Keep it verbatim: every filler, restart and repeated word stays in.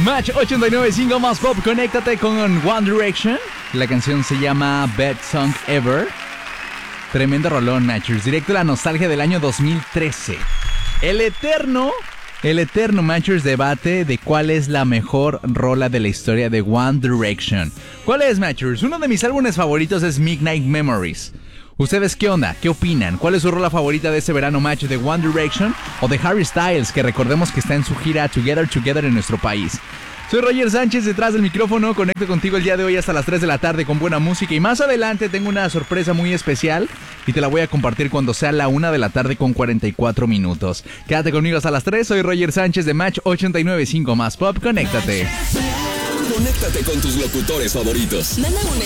Match ochenta y nueve punto cinco más pop, conéctate con One Direction. La canción se llama Best Song Ever. Tremendo rolón, Matchers, directo a la nostalgia del año dos mil trece. El eterno, el eterno Matchers debate de cuál es la mejor rola de la historia de One Direction. ¿Cuál es, Matchers? Uno de mis álbumes favoritos es Midnight Memories. ¿Ustedes qué onda? ¿Qué opinan? ¿Cuál es su rola favorita de este verano, Match? ¿De One Direction o de Harry Styles, que recordemos que está en su gira Together Together en nuestro país? Soy Roger Sánchez, detrás del micrófono. Conecto contigo el día de hoy hasta las tres de la tarde con buena música. Y más adelante tengo una sorpresa muy especial y te la voy a compartir cuando sea la una de la tarde con cuarenta y cuatro minutos. Quédate conmigo hasta las tres. Soy Roger Sánchez de Match ochenta y nueve punto cinco más pop. Conéctate. Conéctate con tus locutores favoritos.